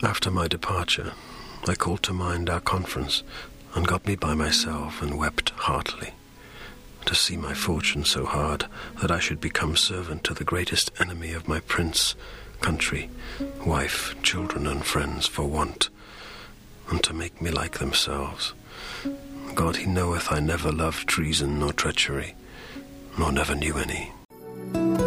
After my departure, I called to mind our conference, and got me by myself, and wept heartily. To see my fortune so hard that I should become servant to the greatest enemy of my prince, country, wife, children, and friends for want, and to make me like themselves. God, he knoweth I never loved treason nor treachery, nor never knew any.